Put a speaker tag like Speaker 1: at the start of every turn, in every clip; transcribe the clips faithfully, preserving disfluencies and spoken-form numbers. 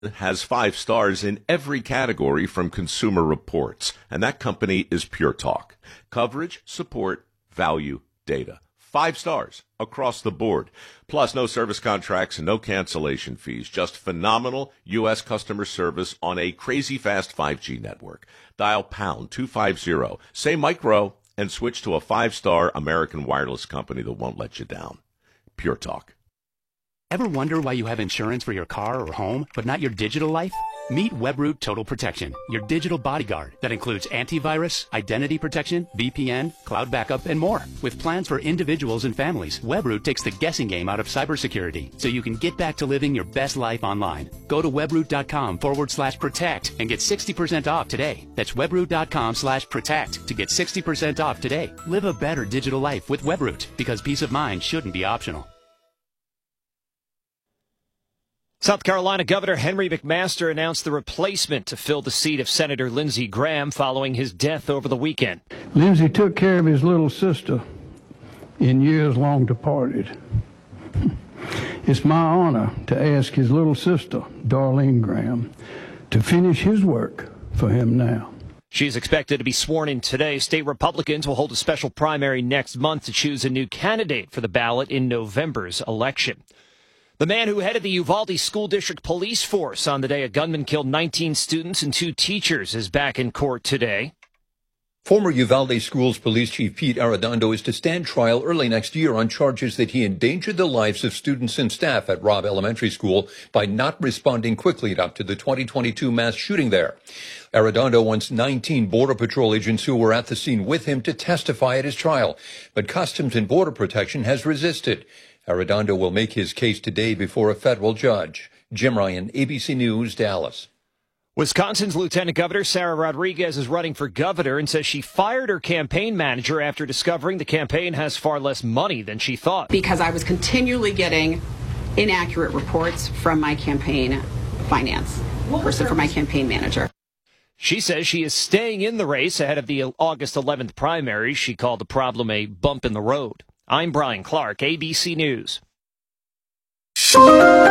Speaker 1: has five stars in every category from Consumer Reports, and that company is Pure Talk. Coverage, support, value, data. Five stars across the board. Plus, no service contracts and no cancellation fees. Just phenomenal U S customer service on a crazy fast five G network. Dial pound two fifty, say micro, and switch to a five-star American wireless company that won't let you down. Pure Talk.
Speaker 2: Ever wonder why you have insurance for your car or home, but not your digital life? Meet Webroot Total Protection, your digital bodyguard that includes antivirus, identity protection, V P N, cloud backup, and more. With plans for individuals and families, Webroot takes the guessing game out of cybersecurity so you can get back to living your best life online. Go to webroot.com forward slash protect and get sixty percent off today. That's webroot.com slash protect to get sixty percent off today. Live a better digital life with Webroot, because peace of mind shouldn't be optional.
Speaker 3: South Carolina Governor Henry McMaster announced the replacement to fill the seat of Senator Lindsey Graham following his death over the weekend.
Speaker 4: Lindsey took care of his little sister in years long departed. It's my honor to ask his little sister, Darlene Graham, to finish his work for him now.
Speaker 3: She is expected to be sworn in today. State Republicans will hold a special primary next month to choose a new candidate for the ballot in November's election. The man who headed the Uvalde School District Police Force on the day a gunman killed nineteen students and two teachers is back in court today.
Speaker 5: Former Uvalde Schools Police Chief Pete Arredondo is to stand trial early next year on charges that he endangered the lives of students and staff at Robb Elementary School by not responding quickly enough to the twenty twenty-two mass shooting there. Arredondo wants nineteen Border Patrol agents who were at the scene with him to testify at his trial, but Customs and Border Protection has resisted. Arredondo will make his case today before a federal judge. Jim Ryan, A B C News, Dallas.
Speaker 3: Wisconsin's Lieutenant Governor Sarah Rodriguez is running for governor and says she fired her campaign manager after discovering the campaign has far less money than she thought.
Speaker 6: Because I was continually getting inaccurate reports from my campaign finance person, from my campaign manager.
Speaker 3: She says she is staying in the race ahead of the August eleventh primary. She called the problem a bump in the road. I'm Brian Clark, A B C News.
Speaker 7: From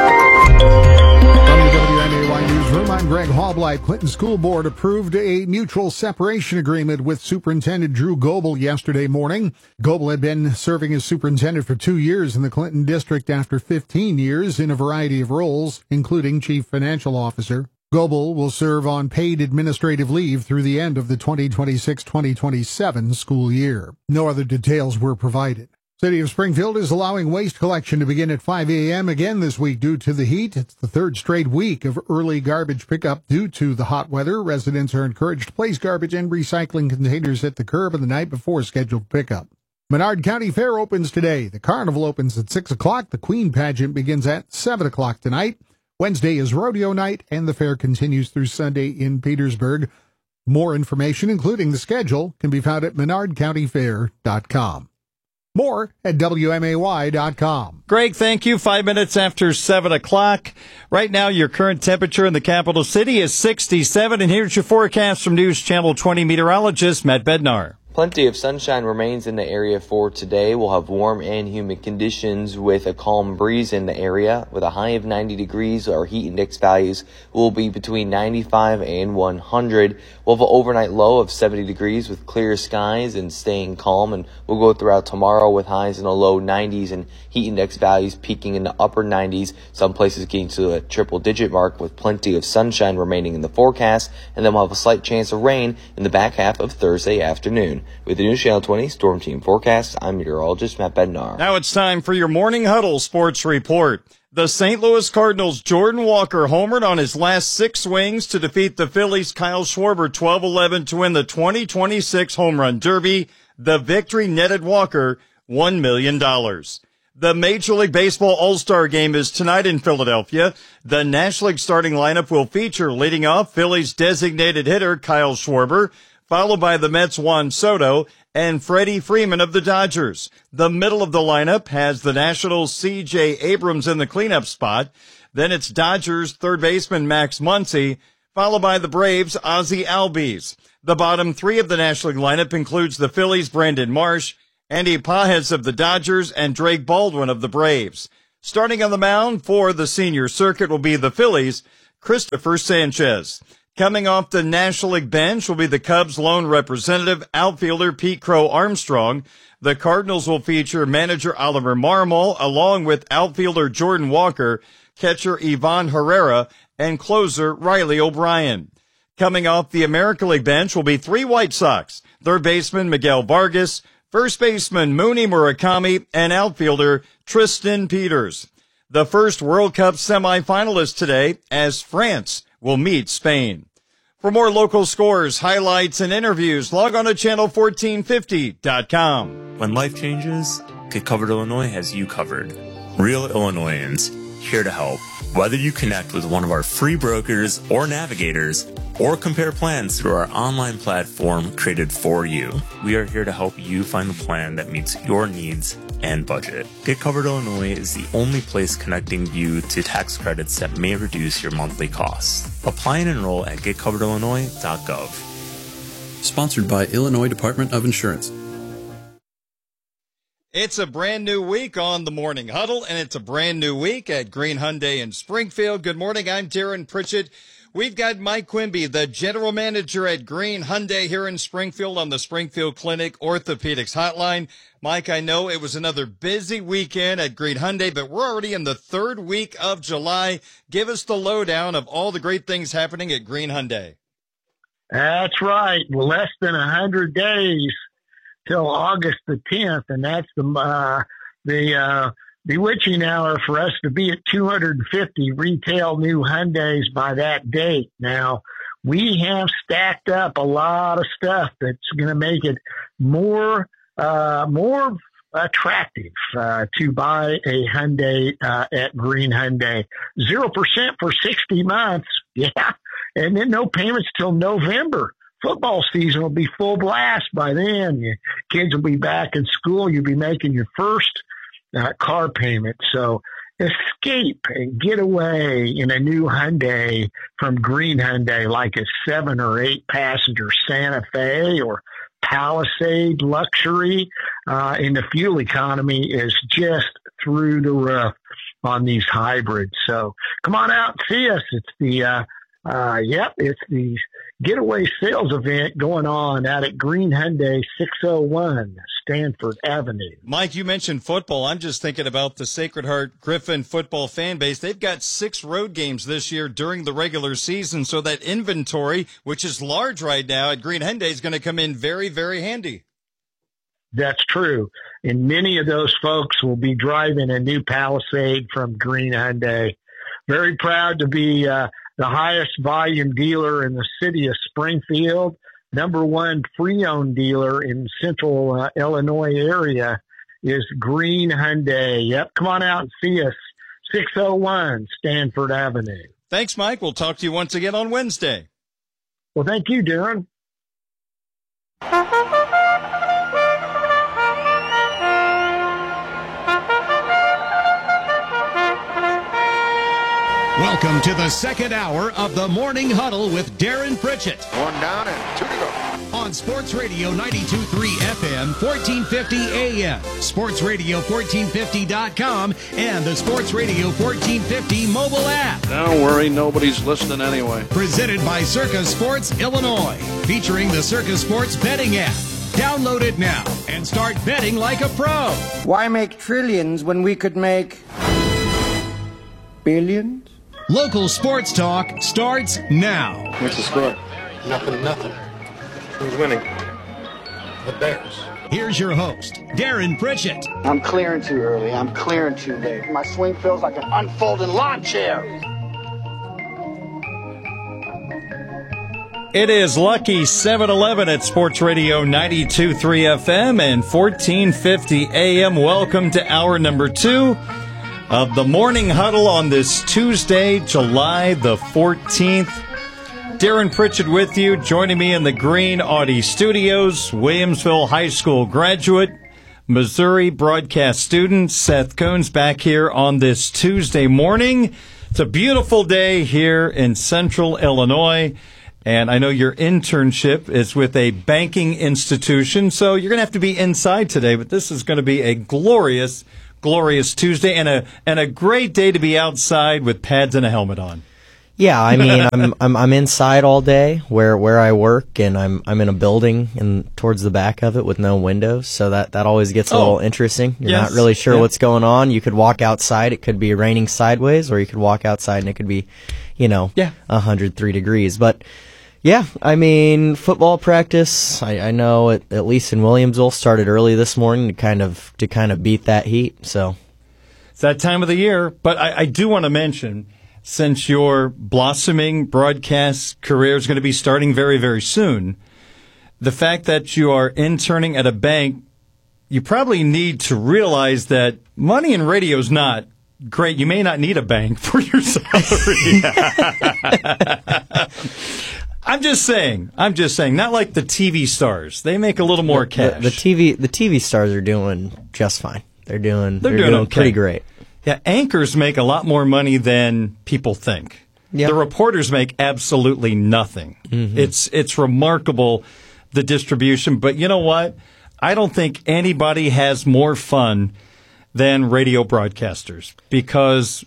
Speaker 7: the W M A Y Newsroom, I'm Greg Hobblight. Clinton School Board approved a mutual separation agreement with Superintendent Drew Goebel yesterday morning. Goebel had been serving as superintendent for two years in the Clinton district after fifteen years in a variety of roles, including chief financial officer. Goebel will serve on paid administrative leave through the end of the twenty twenty-six twenty twenty-seven school year. No other details were provided. City of Springfield is allowing waste collection to begin at five a.m. again this week due to the heat. It's the third straight week of early garbage pickup due to the hot weather. Residents are encouraged to place garbage and recycling containers at the curb on the night before scheduled pickup. Menard County Fair opens today. The carnival opens at six o'clock. The Queen pageant begins at seven o'clock tonight. Wednesday is rodeo night, and the fair continues through Sunday in Petersburg. More information, including the schedule, can be found at menard county fair dot com. More at W M A Y dot com.
Speaker 8: Greg, thank you. Five minutes after seven o'clock. Right now, your current temperature in the capital city is sixty-seven, and here's your forecast from News Channel twenty meteorologist Matt Bednar.
Speaker 9: Plenty of sunshine remains in the area for today. We'll have warm and humid conditions with a calm breeze in the area. With a high of ninety degrees, our heat index values will be between ninety-five and one hundred. We'll have an overnight low of seventy degrees with clear skies and staying calm. And we'll go throughout tomorrow with highs in the low nineties and heat index values peaking in the upper nineties. Some places getting to a triple digit mark with plenty of sunshine remaining in the forecast. And then we'll have a slight chance of rain in the back half of Thursday afternoon. With the News Channel twenty Storm Team Forecast, I'm meteorologist Matt Bednar.
Speaker 8: Now it's time for your Morning Huddle Sports Report. The Saint Louis Cardinals' Jordan Walker homered on his last six swings to defeat the Phillies' Kyle Schwarber twelve eleven to win the twenty twenty-six Home Run Derby. The victory netted Walker one million dollars. The Major League Baseball All-Star Game is tonight in Philadelphia. The National League starting lineup will feature leading off Phillies' designated hitter Kyle Schwarber, followed by the Mets' Juan Soto and Freddie Freeman of the Dodgers. The middle of the lineup has the Nationals' C J Abrams in the cleanup spot. Then it's Dodgers' third baseman Max Muncy, followed by the Braves' Ozzie Albies. The bottom three of the National League lineup includes the Phillies' Brandon Marsh, Andy Pajes of the Dodgers, and Drake Baldwin of the Braves. Starting on the mound for the senior circuit will be the Phillies' Christopher Sanchez. Coming off the National League bench will be the Cubs' lone representative, outfielder Pete Crow Armstrong. The Cardinals will feature manager Oliver Marmol, along with outfielder Jordan Walker, catcher Ivan Herrera, and closer Riley O'Brien. Coming off the American League bench will be three White Sox, third baseman Miguel Vargas, first baseman Mooney Murakami, and outfielder Tristan Peters. The first World Cup semifinalists today as France will meet Spain. For more local scores, highlights, and interviews, log on to channel fourteen fifty dot com.
Speaker 10: When life changes, Get Covered Illinois has you covered. Real Illinoisans, here to help. Whether you connect with one of our free brokers or navigators, or compare plans through our online platform created for you, we are here to help you find the plan that meets your needs and budget. Get Covered Illinois is the only place connecting you to tax credits that may reduce your monthly costs. Apply and enroll at get covered illinois dot gov.
Speaker 11: Sponsored by Illinois Department of Insurance.
Speaker 8: It's a brand new week on the Morning Huddle, and it's a brand new week at Green Hyundai in Springfield. Good morning. I'm Darren Pritchett. We've got Mike Quimby, the general manager at Green Hyundai here in Springfield on the Springfield Clinic Orthopedics Hotline. Mike, I know it was another busy weekend at Green Hyundai, but we're already in the third week of July. Give us the lowdown of all the great things happening at Green Hyundai.
Speaker 12: That's right. Less than one hundred days till August the tenth, and that's the uh, the uh, bewitching hour for us to be at two hundred fifty retail new Hyundais by that date. Now, we have stacked up a lot of stuff that's going to make it more uh, more attractive uh, to buy a Hyundai uh, at Green Hyundai. Zero percent for sixty months, yeah, and then no payments till November. Football season will be full blast by then. Your kids will be back in school. You'll be making your first uh, car payment. So escape and get away in a new Hyundai from Green Hyundai, like a seven or eight passenger Santa Fe or Palisade luxury. Uh, and the fuel economy is just through the roof on these hybrids. So come on out and see us. It's the, uh, uh, yep, it's the getaway sales event going on out at Green Hyundai, six oh one Stanford Avenue.
Speaker 8: Mike, you mentioned football. I'm just thinking about the Sacred Heart Griffin football fan base. They've got six road games this year during the regular season, so that inventory, which is large right now at Green Hyundai, is going to come in very, very handy.
Speaker 12: That's true. And many of those folks will be driving a new Palisade from Green Hyundai. Very proud to be uh, the highest volume dealer in the city of Springfield, number one pre-owned dealer in central uh, Illinois area is Green Hyundai. Yep, come on out and see us, six oh one Stanford Avenue.
Speaker 8: Thanks, Mike. We'll talk to you once again on Wednesday.
Speaker 12: Well, thank you, Darren.
Speaker 13: Welcome to the second hour of the Morning Huddle with Darren Pritchett.
Speaker 14: One down and two to go.
Speaker 13: On Sports Radio ninety-two point three F M, fourteen fifty A M, Sports Radio fourteen fifty dot com, and the Sports Radio fourteen fifty mobile app.
Speaker 14: Don't worry, nobody's listening anyway.
Speaker 13: Presented by Circa Sports Illinois, featuring the Circa Sports betting app. Download it now and start betting like a pro.
Speaker 15: Why make trillions when we could make billions?
Speaker 13: Local sports talk starts now.
Speaker 14: What's the score? Nothing, nothing. Who's winning? The Bears.
Speaker 13: Here's your host, Darren Pritchett.
Speaker 15: I'm clearing too early. I'm clearing too late. My swing feels like an unfolding lawn chair.
Speaker 8: It is Lucky seven eleven at Sports Radio ninety-two point three F M and fourteen fifty A M. Welcome to hour number two of the Morning Huddle on this Tuesday, July the fourteenth. Darren Pritchett with you, joining me in the Green Audi Studios, Williamsville High School graduate, Missouri broadcast student, Seth Coons back here on this Tuesday morning. It's a beautiful day here in central Illinois, and I know your internship is with a banking institution, so you're going to have to be inside today, but this is going to be a glorious Glorious Tuesday and a and a great day to be outside with pads and a helmet on.
Speaker 16: Yeah, I mean, I'm I'm I'm inside all day where where I work, and I'm I'm in a building and towards the back of it with no windows, so that that always gets a
Speaker 8: Oh.
Speaker 16: little interesting. You're
Speaker 8: Yes.
Speaker 16: not really sure
Speaker 8: Yeah.
Speaker 16: what's going on. You could walk outside, it could be raining sideways, or you could walk outside and it could be, you know,
Speaker 8: Yeah.
Speaker 16: one hundred three degrees. But yeah, I mean, football practice, I, I know at, at least in Williamsville started early this morning to kind of to kind of beat that heat. So
Speaker 8: It's that time of the year, but I, I do want to mention, since your blossoming broadcast career is going to be starting very, very soon, the fact that you are interning at a bank, you probably need to realize that money in radio is not great. You may not need a bank for your salary. I'm just saying. I'm just saying. Not like the T V stars. They make a little more
Speaker 16: the,
Speaker 8: cash.
Speaker 16: The, the T V the T V stars are doing just fine. They're doing
Speaker 8: They're
Speaker 16: they're,
Speaker 8: doing
Speaker 16: doing,
Speaker 8: okay.
Speaker 16: pretty great.
Speaker 8: Yeah, anchors make a lot more money than people think.
Speaker 16: Yeah.
Speaker 8: The reporters make absolutely nothing.
Speaker 16: Mhm.
Speaker 8: It's it's remarkable, the distribution. But you know what? I don't think anybody has more fun than radio broadcasters, because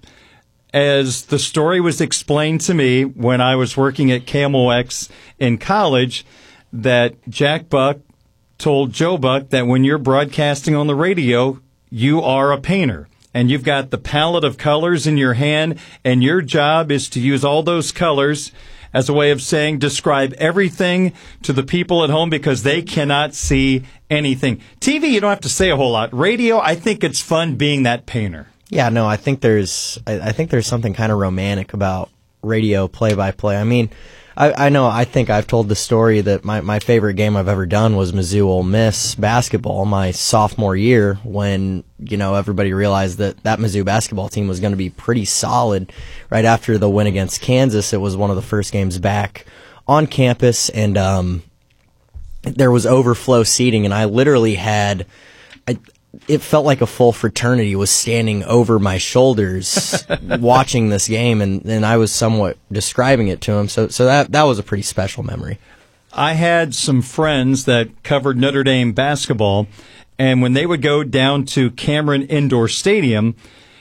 Speaker 8: as the story was explained to me when I was working at K M O X in college, that Jack Buck told Joe Buck that when you're broadcasting on the radio, you are a painter. And you've got the palette of colors in your hand, and your job is to use all those colors as a way of saying, describe everything to the people at home, because they cannot see anything. T V, you don't have to say a whole lot. Radio, I think it's fun being that painter.
Speaker 16: Yeah, no, I think there's I, I think there's something kind of romantic about radio play by play. I mean, I, I know I think I've told the story that my, my favorite game I've ever done was Mizzou Ole Miss basketball my sophomore year, when, you know, everybody realized that that Mizzou basketball team was going to be pretty solid. Right after the win against Kansas, it was one of the first games back on campus, and um, there was overflow seating, and I literally had I, it felt like a full fraternity was standing over my shoulders watching this game, and, and I was somewhat describing it to him. So so that that was a pretty special memory.
Speaker 8: I had some friends that covered Notre Dame basketball, and when they would go down to Cameron Indoor Stadium,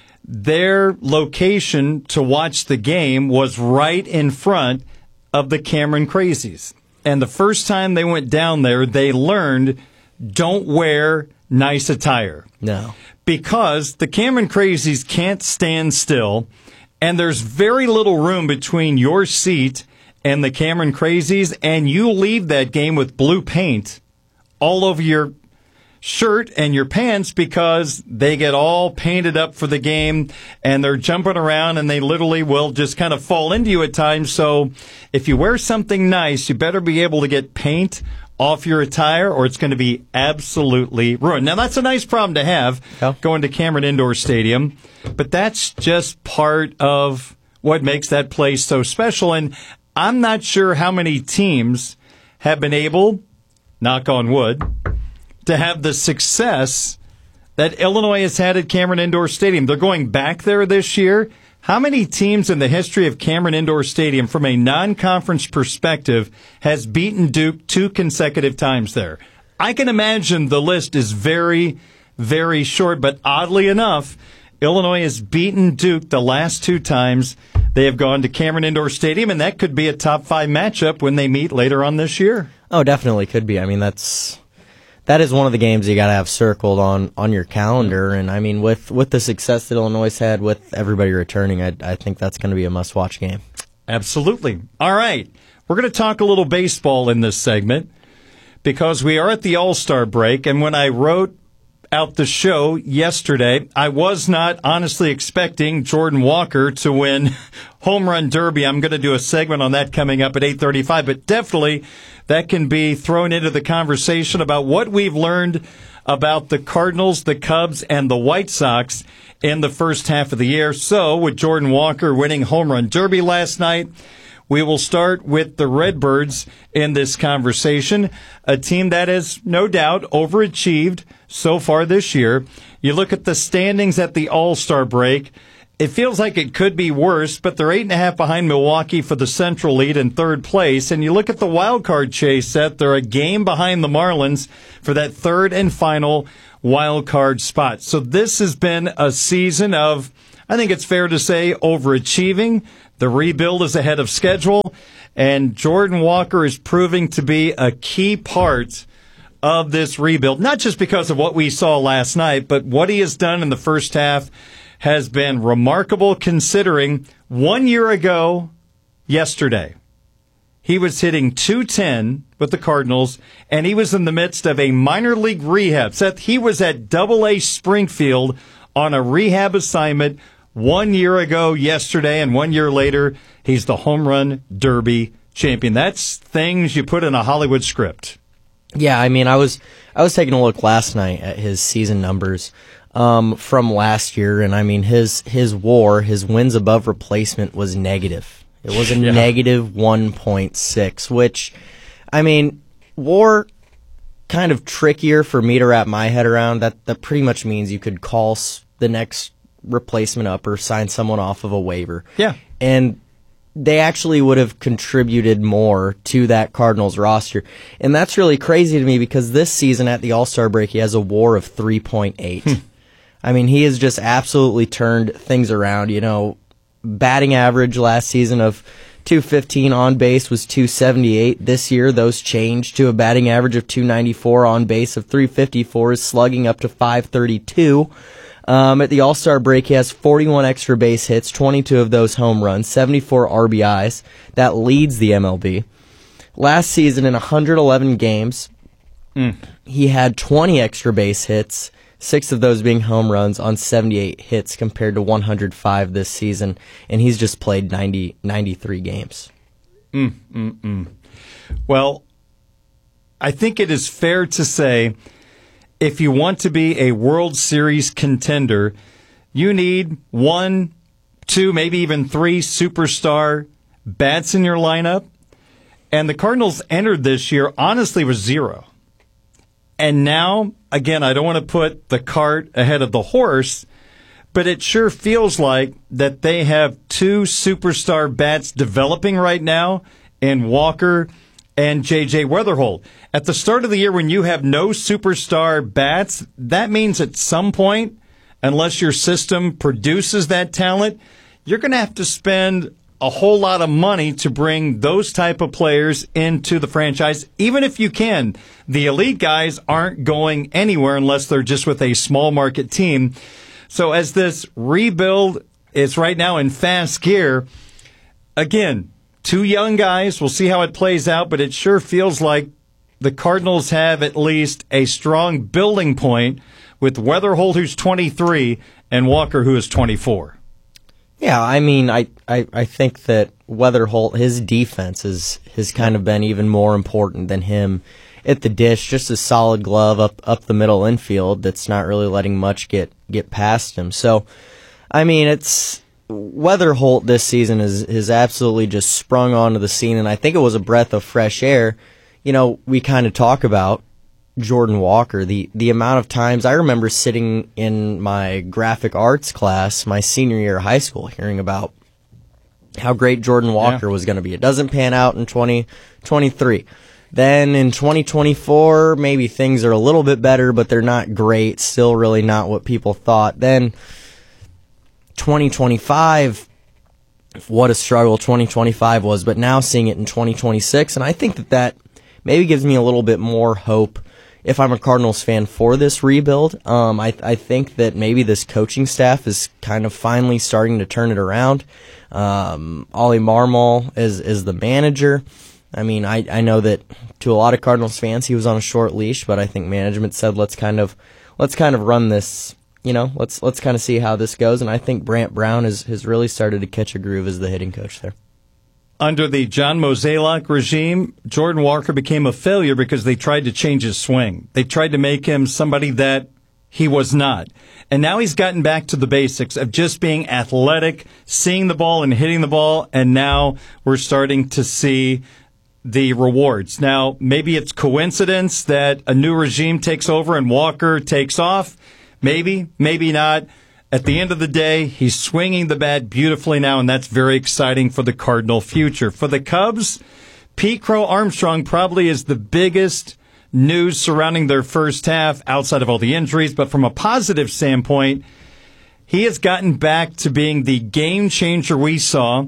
Speaker 8: their location to watch the game was right in front of the Cameron Crazies. And the first time they went down there, they learned, don't wear nice attire.
Speaker 16: No.
Speaker 8: Because the Cameron Crazies can't stand still, and there's very little room between your seat and the Cameron Crazies, and you leave that game with blue paint all over your shirt and your pants, because they get all painted up for the game, and they're jumping around, and they literally will just kind of fall into you at times. So if you wear something nice, you better be able to get paint off your attire, or it's going to be absolutely ruined. Now, that's a nice problem to have,
Speaker 16: yeah.
Speaker 8: going to Cameron Indoor Stadium, but that's just part of what makes that place so special. And I'm not sure how many teams have been able, knock on wood, to have the success that Illinois has had at Cameron Indoor Stadium. They're going back there this year. How many teams in the history of Cameron Indoor Stadium, from a non-conference perspective, has beaten Duke two consecutive times there? I can imagine the list is very, very short, but oddly enough, Illinois has beaten Duke the last two times they have gone to Cameron Indoor Stadium, and that could be a top five matchup when they meet later on this year.
Speaker 16: Oh, definitely could be. I mean, that's that is one of the games you got to have circled on, on your calendar. And I mean, with, with the success that Illinois had, with everybody returning, I, I think that's going to be a must-watch game.
Speaker 8: Absolutely. All right. We're going to talk a little baseball in this segment, because we are at the All-Star break. And when I wrote out the show yesterday, I was not honestly expecting Jordan Walker to win Home Run Derby. I'm going to do a segment on that coming up at eight thirty-five, but definitely that can be thrown into the conversation about what we've learned about the Cardinals, the Cubs, and the White Sox in the first half of the year. So, with Jordan Walker winning Home Run Derby last night, we will start with the Redbirds in this conversation, a team that has no doubt overachieved so far this year. You look at the standings at the All-Star break, it feels like it could be worse, but they're eight and a half behind Milwaukee for the Central lead in third place. And you look at the wild card chase set, they're a game behind the Marlins for that third and final wild card spot. So this has been a season of, I think it's fair to say, overachieving. The rebuild is ahead of schedule, and Jordan Walker is proving to be a key part of this rebuild, not just because of what we saw last night, but what he has done in the first half has been remarkable, considering one year ago yesterday, he was hitting two ten with the Cardinals, and he was in the midst of a minor league rehab. Seth, he was at Double A Springfield on a rehab assignment one year ago yesterday, and one year later, he's the home run derby champion. That's things you put in a Hollywood script.
Speaker 16: Yeah, I mean, I was I was taking a look last night at his season numbers um, from last year, and I mean, his his WAR, his wins above replacement, was negative. It was a yeah. negative one point six, which, I mean, WAR, kind of trickier for me to wrap my head around. That that pretty much means you could call the next replacement up or sign someone off of a waiver.
Speaker 8: Yeah.
Speaker 16: And they actually would have contributed more to that Cardinals roster. And that's really crazy to me because this season at the All-Star break, he has a WAR of three point eight. Hmm. I mean, he has just absolutely turned things around. You know, batting average last season of two fifteen, on base was two seventy-eight. This year, those changed to a batting average of two ninety-four, on base of three fifty-four, his slugging up to five thirty-two. Um, at the All-Star break, he has forty-one extra base hits, twenty-two of those home runs, seventy-four R B Is. That leads the M L B. Last season, in one hundred eleven games, mm. he had twenty extra base hits, six of those being home runs on seventy-eight hits compared to one hundred five this season, and he's just played ninety, ninety-three games.
Speaker 8: Mm, mm, mm. Well, I think it is fair to say if you want to be a World Series contender, you need one, two, maybe even three superstar bats in your lineup. And the Cardinals entered this year, honestly, with zero. And now, again, I don't want to put the cart ahead of the horse, but it sure feels like that they have two superstar bats developing right now in Walker and J J Weatherholt. At the start of the year, when you have no superstar bats, that means at some point, unless your system produces that talent, you're going to have to spend a whole lot of money to bring those type of players into the franchise, even if you can. The elite guys aren't going anywhere unless they're just with a small market team. So as this rebuild is right now in fast gear, again, two young guys, we'll see how it plays out, but it sure feels like the Cardinals have at least a strong building point with Weatherholt, who's twenty-three, and Walker, who is twenty-four.
Speaker 16: Yeah, I mean, I, I, I think that Weatherholt, his defense is, has kind of been even more important than him at the dish. Just a solid glove up, up the middle infield that's not really letting much get, get past him. So, I mean, it's Weatherholt this season is, is absolutely just sprung onto the scene, and I think it was a breath of fresh air. You know, we kind of talk about Jordan Walker, the, the amount of times I remember sitting in my graphic arts class my senior year of high school hearing about how great Jordan Walker yeah. was going to be. It doesn't pan out in twenty twenty-three. Then in twenty twenty-four, maybe things are a little bit better, but they're not great. Still really not what people thought. Then twenty twenty-five, what a struggle twenty twenty-five was, but now seeing it in twenty twenty-six, and I think that that maybe gives me a little bit more hope if I'm a Cardinals fan for this rebuild. Um, I, I think that maybe this coaching staff is kind of finally starting to turn it around. Um, Ollie Marmol is, is the manager. I mean, I, I know that to a lot of Cardinals fans, he was on a short leash, but I think management said, let's kind of, let's kind of run this, you know, let's, let's kind of see how this goes. And I think Brant Brown has, has really started to catch a groove as the hitting coach there.
Speaker 8: Under the John Mozeliak regime, Jordan Walker became a failure because they tried to change his swing. They tried to make him somebody that he was not. And now he's gotten back to the basics of just being athletic, seeing the ball and hitting the ball, and now we're starting to see the rewards. Now, maybe it's coincidence that a new regime takes over and Walker takes off. Maybe, maybe not. At the end of the day, he's swinging the bat beautifully now, and that's very exciting for the Cardinal future. For the Cubs, Pete Crow Armstrong probably is the biggest news surrounding their first half outside of all the injuries, but from a positive standpoint, he has gotten back to being the game changer we saw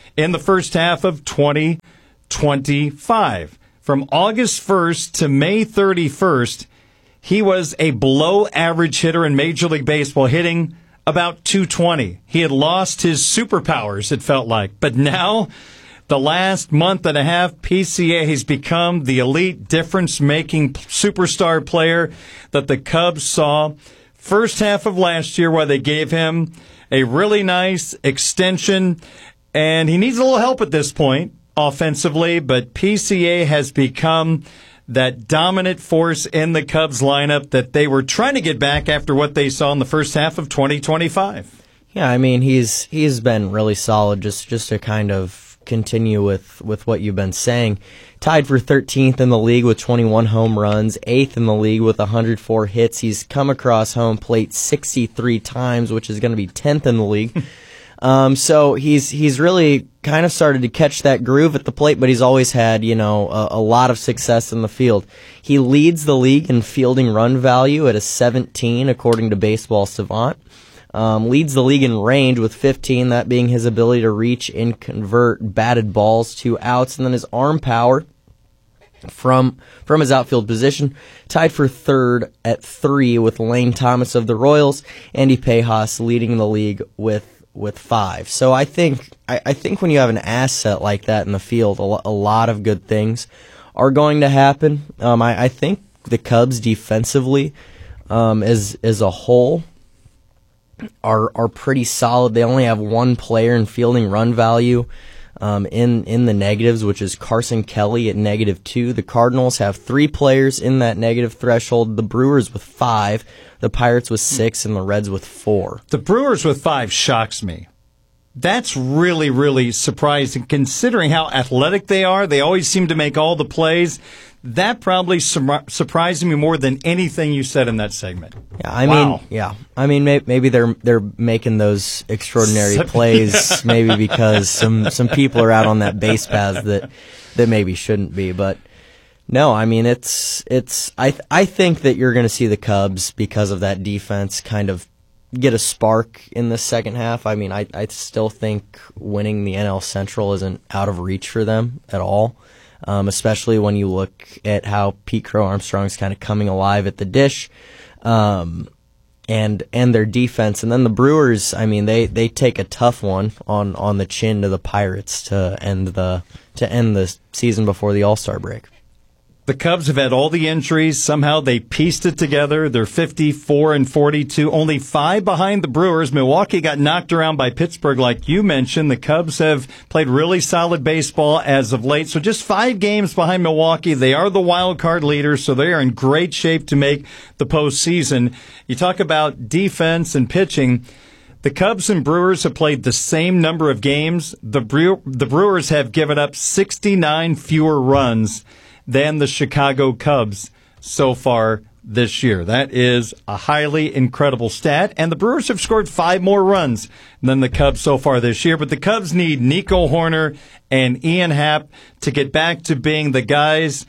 Speaker 8: in the first half of twenty twenty-five. From August first to May thirty-first, he was a below-average hitter in Major League Baseball, hitting about two twenty. He had lost his superpowers, it felt like. But now, the last month and a half, P C A has become the elite difference-making superstar player that the Cubs saw first half of last year, where they gave him a really nice extension. And he needs a little help at this point offensively, but P C A has become that dominant force in the Cubs lineup that they were trying to get back after what they saw in the first half of twenty twenty-five.
Speaker 16: Yeah, I mean, he's he's been really solid, just just to kind of continue with, with what you've been saying. Tied for thirteenth in the league with twenty-one home runs, eighth in the league with one hundred four hits. He's come across home plate sixty-three times, which is going to be tenth in the league. Um, so he's he's really kind of started to catch that groove at the plate, but he's always had, you know, a, a lot of success in the field. He leads the league in fielding run value at a seventeen, according to Baseball Savant. Um, leads the league in range with fifteen, that being his ability to reach and convert batted balls to outs. And then his arm power from from his outfield position, tied for third at three with Lane Thomas of the Royals, Andy Pajas leading the league with with five. So I think I, I think when you have an asset like that in the field, a, lo- a lot of good things are going to happen. Um, I, I think the Cubs defensively, um, as as a whole, are are pretty solid. They only have one player in fielding run value um, in in the negatives, which is Carson Kelly at negative two. The Cardinals have three players in that negative threshold. The Brewers with five, the Pirates with six, and the Reds with four.
Speaker 8: The Brewers with five shocks me. That's really, really surprising, considering how athletic they are. They always seem to make all the plays. That probably sur- surprised me more than anything you said in that segment.
Speaker 16: Yeah, I
Speaker 8: wow.
Speaker 16: mean, yeah, I mean, may- maybe they're they're making those extraordinary plays, maybe because some, some people are out on that base path that that maybe shouldn't be. But no, I mean, it's it's. I th- I think that you're going to see the Cubs, because of that defense, kind of get a spark in the second half. I mean, I I still think winning the N L Central isn't out of reach for them at all. Um, especially when you look at how Pete Crow Armstrong's kind of coming alive at the dish, um, and and their defense. And then the Brewers, I mean, they, they take a tough one on, on the chin to the Pirates to end the to end the season before the All-Star break.
Speaker 8: The Cubs have had all the injuries. Somehow they pieced it together. They're fifty-four and forty-two, only five behind the Brewers. Milwaukee got knocked around by Pittsburgh, like you mentioned. The Cubs have played really solid baseball as of late. So just five games behind Milwaukee. They are the wild card leaders, so they are in great shape to make the postseason. You talk about defense and pitching. The Cubs and Brewers have played the same number of games. The Brew- the Brewers have given up sixty-nine fewer runs than the Chicago Cubs so far this year. That is a highly incredible stat. And the Brewers have scored five more runs than the Cubs so far this year. But the Cubs need Nico Hoerner and Ian Happ to get back to being the guys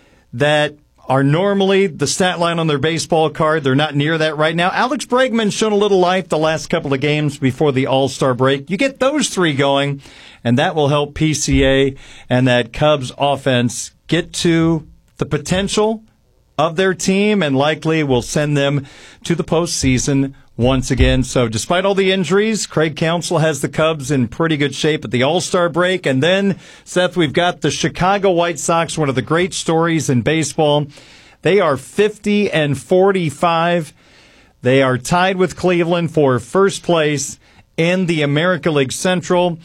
Speaker 8: that are normally the stat line on their baseball card. They're not near that right now. Alex Bregman's shown a little life the last couple of games before the All-Star break. You get those three going, and that will help P C A and that Cubs offense get to the potential of their team, and likely will send them to the postseason once again. So despite all the injuries, Craig Counsell has the Cubs in pretty good shape at the All-Star break. And then, Seth, we've got the Chicago White Sox, one of the great stories in baseball. They are fifty and forty-five. They are tied with Cleveland for first place in the American League Central.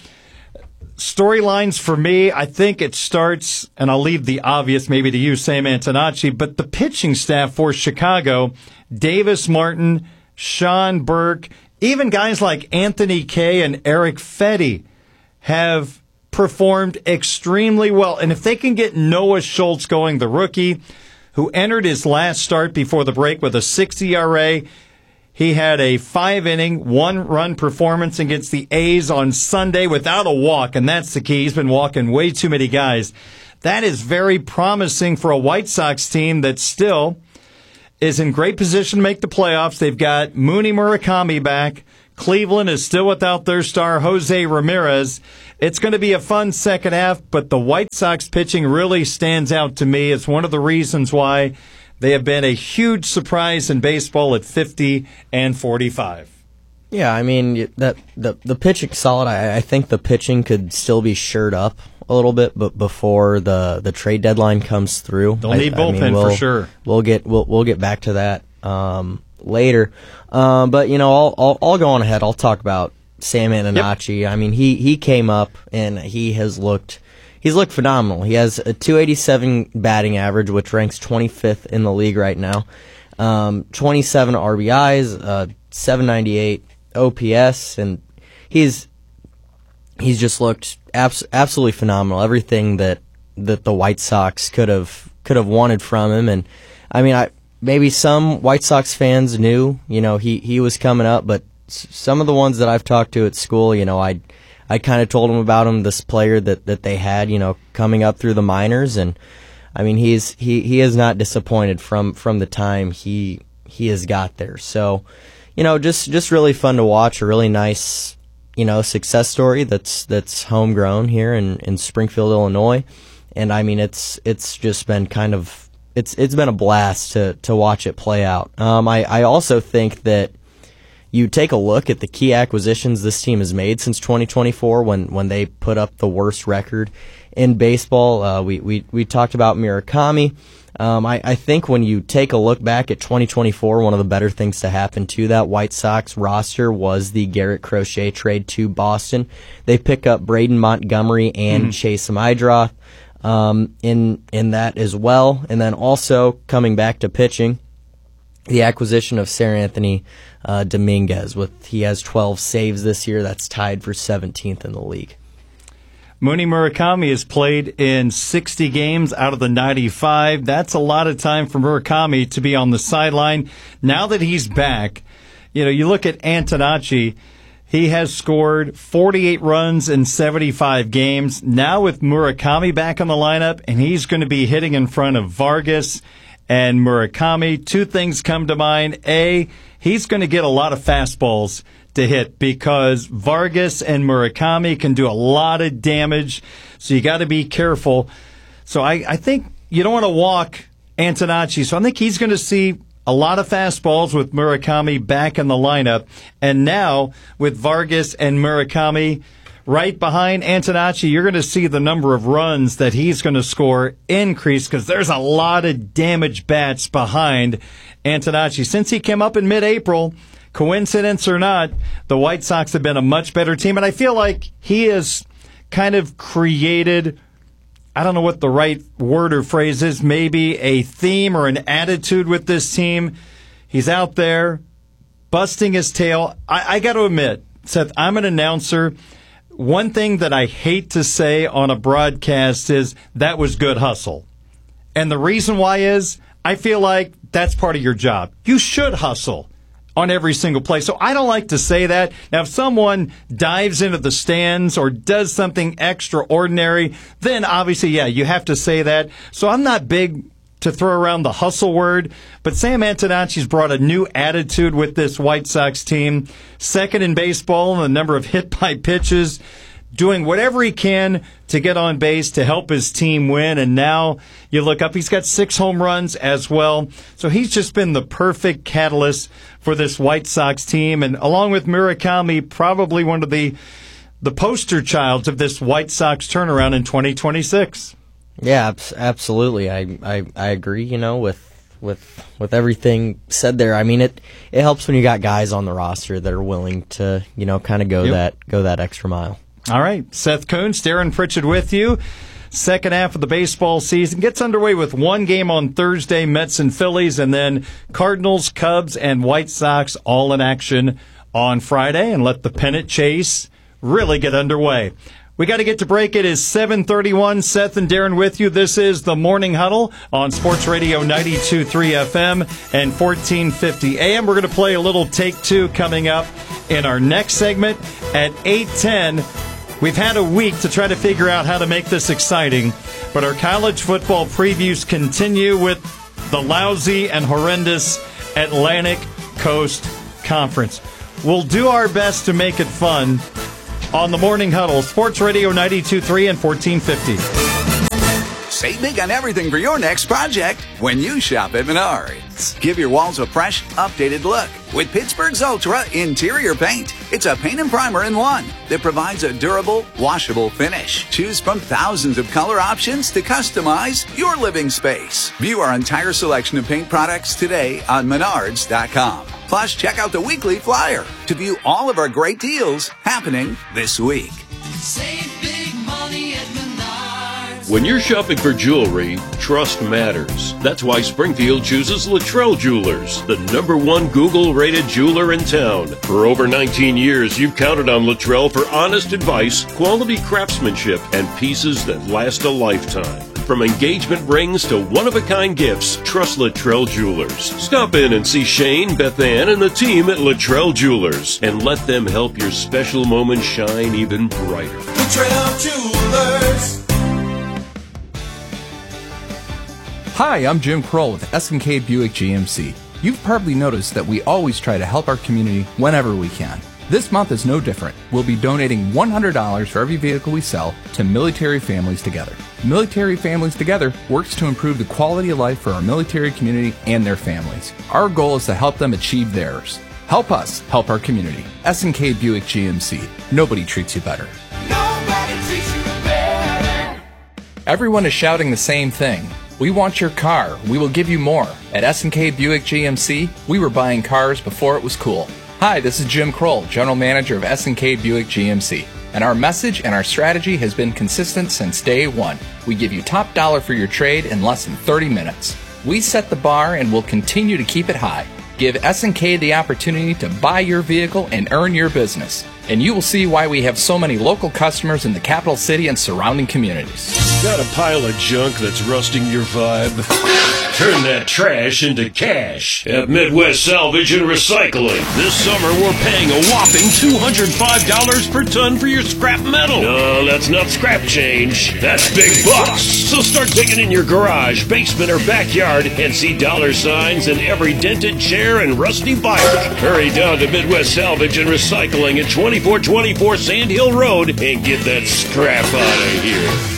Speaker 8: Storylines for me, I think it starts, and I'll leave the obvious maybe to you, Sam Antonacci, but the pitching staff for Chicago, Davis Martin, Sean Burke, even guys like Anthony Kay and Eric Fetty have performed extremely well. And if they can get Noah Schultz going, the rookie, who entered his last start before the break with a six E R A, he had a five-inning, one-run performance against the A's on Sunday without a walk, and that's the key. He's been walking way too many guys. That is very promising for a White Sox team that still is in great position to make the playoffs. They've got Mooney Murakami back. Cleveland is still without their star, Jose Ramirez. It's going to be a fun second half, but the White Sox pitching really stands out to me. It's one of the reasons why they have been a huge surprise in baseball at fifty and forty-five.
Speaker 16: Yeah, I mean, that the the pitching's solid. I, I think the pitching could still be shored up a little bit, but before the, the trade deadline comes through,
Speaker 8: they'll need
Speaker 16: I,
Speaker 8: bullpen
Speaker 16: I mean, we'll,
Speaker 8: for sure.
Speaker 16: We'll get we'll we'll get back to that um, later. Um, but you know, I'll, I'll I'll go on ahead. I'll talk about Sam Antonacci. Yep. I mean, he he came up and he has looked he's looked phenomenal. He has a two eighty-seven batting average, which ranks twenty-fifth in the league right now. Um, twenty-seven R B Is, uh, seven ninety-eight O P S, and he's he's just looked abs- absolutely phenomenal. Everything that, that the White Sox could have could have wanted from him, and I mean, I maybe some White Sox fans knew, you know, he, he was coming up, but s- some of the ones that I've talked to at school, you know, I I kind of told them about him, this player that, that they had, you know, coming up through the minors, and I mean, he's he he is not disappointed from from the time he he has got there. So, you know, just just really fun to watch. A really nice, you know, success story that's that's homegrown here in, in Springfield, Illinois. And I mean, it's it's just been kind of it's it's been a blast to to watch it play out. Um, I I also think that you take a look at the key acquisitions this team has made since twenty twenty-four, when when they put up the worst record in baseball. Uh, we we we talked about Murakami. Um, I, I think when you take a look back at twenty twenty-four, one of the better things to happen to that White Sox roster was the Garrett Crochet trade to Boston. They pick up Braden Montgomery and mm-hmm. Chase Maidroth um, in in that as well. And then also coming back to pitching, the acquisition of Ser Anthony uh, Dominguez. With he has twelve saves this year. That's tied for seventeenth in the league.
Speaker 8: Mooney Murakami has played in sixty games out of the ninety-five. That's a lot of time for Murakami to be on the sideline. Now that he's back, you know, you look at Antonacci, he has scored forty-eight runs in seventy-five games. Now with Murakami back on the lineup, and he's going to be hitting in front of Vargas and Murakami, two things come to mind. A, he's going to get a lot of fastballs to hit because Vargas and Murakami can do a lot of damage, so you got to be careful. So I, I think you don't want to walk Antonacci, so I think he's going to see a lot of fastballs with Murakami back in the lineup. And now with Vargas and Murakami right behind Antonacci, you're going to see the number of runs that he's going to score increase because there's a lot of damage bats behind Antonacci. Since he came up in mid-April, coincidence or not, the White Sox have been a much better team, and I feel like he has kind of created, I don't know what the right word or phrase is, maybe a theme or an attitude with this team. He's out there busting his tail. I, I got to admit, Seth, I'm an announcer. One thing that I hate to say on a broadcast is that was good hustle. And the reason why is I feel like that's part of your job. You should hustle on every single play. So I don't like to say that. Now, if someone dives into the stands or does something extraordinary, then obviously, yeah, you have to say that. So I'm not big to throw around the hustle word, but Sam Antonacci's brought a new attitude with this White Sox team. Second in baseball in the number of hit by pitches, doing whatever he can to get on base to help his team win. And now you look up, he's got six home runs as well. So he's just been the perfect catalyst for this White Sox team. And along with Murakami, probably one of the the poster childs of this White Sox turnaround in twenty twenty-six.
Speaker 16: Yeah, absolutely. I, I, I agree, you know, with with with everything said there. I mean, it it helps when you got guys on the roster that are willing to, you know, kind of go
Speaker 8: Yep.
Speaker 16: that go that extra mile.
Speaker 8: All right, Seth Kuntz, Darren Pritchett with you. Second half of the baseball season gets underway with one game on Thursday, Mets and Phillies, and then Cardinals, Cubs, and White Sox all in action on Friday, and let the pennant chase really get underway. We got to get to break. It is seven thirty-one. Seth and Darren with you. This is the Morning Huddle on Sports Radio ninety-two point three F M and fourteen fifty A M. We're going to play a little Take Two coming up in our next segment at eight ten. We've had a week to try to figure out how to make this exciting, but our college football previews continue with the lousy and horrendous Atlantic Coast Conference. We'll do our best to make it fun on the Morning Huddle, Sports Radio ninety-two point three and fourteen fifty.
Speaker 17: Save big on everything for your next project when you shop at Menards. Give your walls a fresh, updated look with Pittsburgh's Ultra Interior Paint. It's a paint and primer in one that provides a durable, washable finish. Choose from thousands of color options to customize your living space. View our entire selection of paint products today on Menards dot com. Plus, check out the weekly flyer to view all of our great deals happening this week.
Speaker 18: Save big money at Menards.
Speaker 19: When you're shopping for jewelry, trust matters. That's why Springfield chooses Luttrell Jewelers, the number one Google-rated jeweler in town. For over nineteen years, you've counted on Luttrell for honest advice, quality craftsmanship, and pieces that last a lifetime. From engagement rings to one-of-a-kind gifts, trust Luttrell Jewelers. Stop in and see Shane, Beth Ann, and the team at Luttrell Jewelers, and let them help your special moments shine even brighter.
Speaker 18: Luttrell Jewelers.
Speaker 20: Hi, I'm Jim Kroll with S and K Buick G M C. You've probably noticed that we always try to help our community whenever we can. This month is no different. We'll be donating one hundred dollars for every vehicle we sell to Military Families Together. Military Families Together works to improve the quality of life for our military community and their families. Our goal is to help them achieve theirs. Help us help our community. S and K Buick G M C. Nobody treats you better.
Speaker 18: Nobody treats you better.
Speaker 20: Everyone is shouting the same thing. We want your car. We will give you more. At S and K Buick G M C, we were buying cars before it was cool. Hi, this is Jim Kroll, General Manager of S and K Buick G M C. And our message and our strategy has been consistent since day one. We give you top dollar for your trade in less than thirty minutes. We set the bar and will continue to keep it high. Give S and K the opportunity to buy your vehicle and earn your business. And you will see why we have so many local customers in the capital city and surrounding communities.
Speaker 19: Got a pile of junk that's rusting your vibe? Turn that trash into cash at Midwest Salvage and Recycling. This summer, we're paying a whopping two hundred five dollars per ton for your scrap metal. No, that's not scrap change. That's big bucks. So start digging in your garage, basement, or backyard and see dollar signs in every dented chair and rusty bike. Hurry down to Midwest Salvage and Recycling at twenty-four twenty-four Sand Hill Road and get that scrap out of here.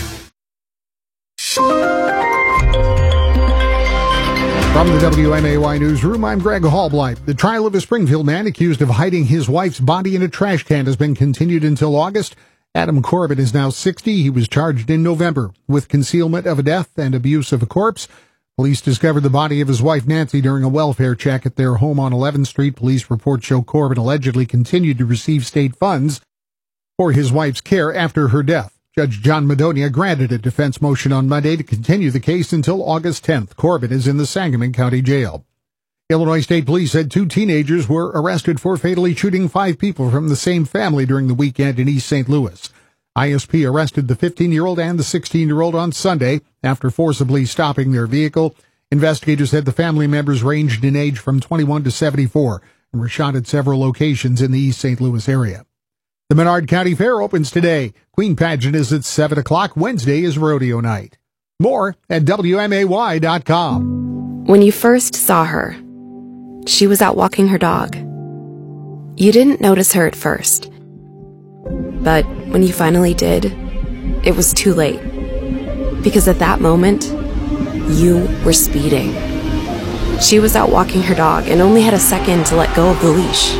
Speaker 7: From the W M A Y newsroom, I'm Greg Hallblight. The trial of a Springfield man accused of hiding his wife's body in a trash can has been continued until August. Adam Corbett is now sixty. He was charged in November with concealment of a death and abuse of a corpse. Police discovered the body of his wife Nancy during a welfare check at their home on eleventh Street. Police reports show Corbett allegedly continued to receive state funds for his wife's care after her death. Judge John Madonia granted a defense motion on Monday to continue the case until August tenth. Corbett is in the Sangamon County Jail. Illinois State Police said two teenagers were arrested for fatally shooting five people from the same family during the weekend in East Saint Louis. I S P arrested the fifteen-year-old and the sixteen-year-old on Sunday after forcibly stopping their vehicle. Investigators said the family members ranged in age from twenty-one to seventy-four and were shot at several locations in the East Saint Louis area. The Menard County Fair opens today. Queen Pageant is at seven o'clock. Wednesday is rodeo night. More at W M A Y dot com.
Speaker 21: When you first saw her, she was out walking her dog. You didn't notice her at first. But when you finally did, it was too late. Because at that moment, you were speeding. She was out walking her dog and only had a second to let go of the leash.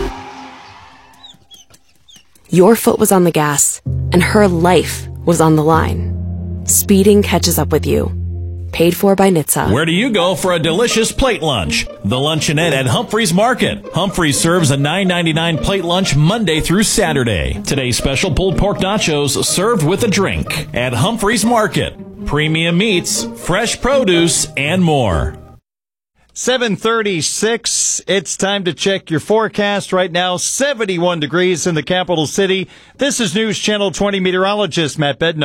Speaker 21: Your foot was on the gas, and her life was on the line. Speeding catches up with you. Paid for by N H T S A.
Speaker 22: Where do you go for a delicious plate lunch? The Luncheonette at Humphreys Market. Humphreys serves a nine ninety-nine plate lunch Monday through Saturday. Today's special pulled pork nachos served with a drink at Humphreys Market. Premium meats, fresh produce, and more.
Speaker 8: seven thirty-six, it's time to check your forecast. Right now, seventy-one degrees in the capital city. This is News Channel twenty meteorologist Matt Bednar.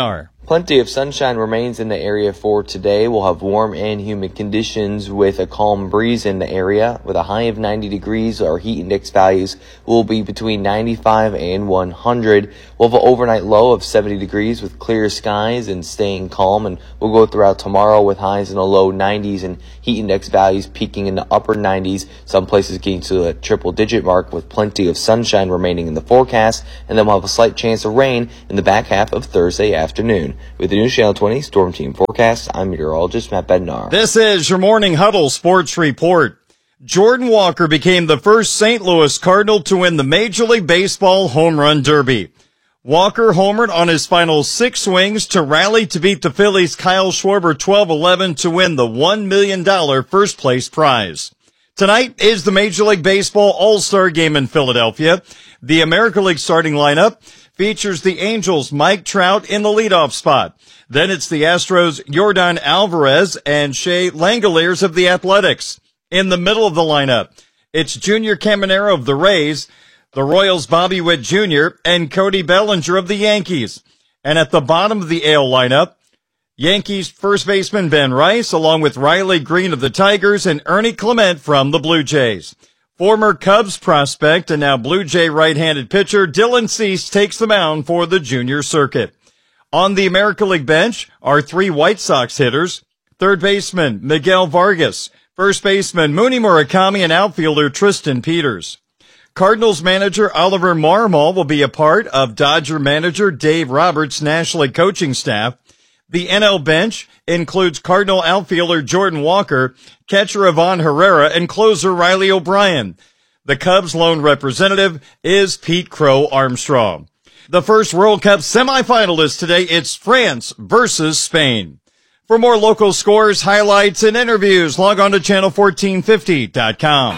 Speaker 9: Plenty of sunshine remains in the area for today. We'll have warm and humid conditions with a calm breeze in the area. With a high of ninety degrees, our heat index values will be between ninety-five and one hundred. We'll have an overnight low of seventy degrees with clear skies and staying calm. And we'll go throughout tomorrow with highs in the low nineties and heat index values peaking in the upper nineties. Some places getting to a triple digit mark with plenty of sunshine remaining in the forecast. And then we'll have a slight chance of rain in the back half of Thursday afternoon. With the News Channel twenty Storm Team Forecast, I'm meteorologist Matt Bednar.
Speaker 8: This is your Morning Huddle Sports Report. Jordan Walker became the first Saint Louis Cardinal to win the Major League Baseball Home Run Derby. Walker homered on his final six swings to rally to beat the Phillies' Kyle Schwarber twelve eleven to win the one million dollars first place prize. Tonight is the Major League Baseball All-Star Game in Philadelphia. The American League starting lineup features the Angels' Mike Trout in the leadoff spot. Then it's the Astros' Yordan Alvarez and Shea Langoliers of the Athletics. In the middle of the lineup, it's Junior Caminero of the Rays, the Royals' Bobby Witt Junior, and Cody Bellinger of the Yankees. And at the bottom of the A L lineup, Yankees first baseman Ben Rice, along with Riley Green of the Tigers and Ernie Clement from the Blue Jays. Former Cubs prospect and now Blue Jay right-handed pitcher Dylan Cease takes the mound for the junior circuit. On the American League bench are three White Sox hitters, third baseman Miguel Vargas, first baseman Mooney Murakami, and outfielder Tristan Peters. Cardinals manager Oliver Marmol will be a part of Dodger manager Dave Roberts' National League coaching staff. The N L bench includes Cardinal outfielder Jordan Walker, catcher Ivan Herrera, and closer Riley O'Brien. The Cubs' lone representative is Pete Crow Armstrong. The first World Cup semifinalist today, it's France versus Spain. For more local scores, highlights, and interviews, log on to channel fourteen fifty dot com.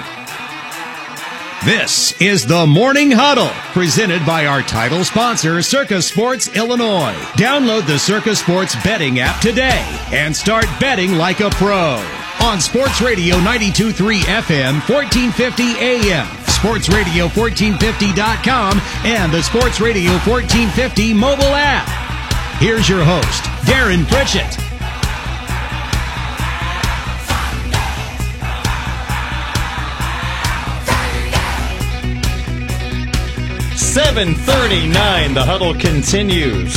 Speaker 13: This is the Morning Huddle, presented by our title sponsor, Circa Sports Illinois. Download the Circa Sports betting app today and start betting like a pro. On Sports Radio ninety-two point three F M, fourteen fifty A M, sports radio fourteen fifty dot com, and the Sports Radio fourteen fifty mobile app. Here's your host, Darren Pritchett.
Speaker 8: seven thirty-nine, the huddle continues.